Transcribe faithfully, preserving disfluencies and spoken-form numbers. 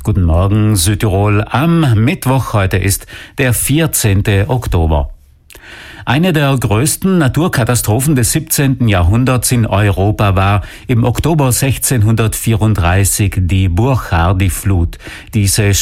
Guten Morgen, Südtirol. Am Mittwoch, heute ist der vierzehnte Oktober. Eine der größten Naturkatastrophen des siebzehnten Jahrhunderts in Europa war im Oktober sechzehnhundertvierunddreißig die Burchardiflut. Diese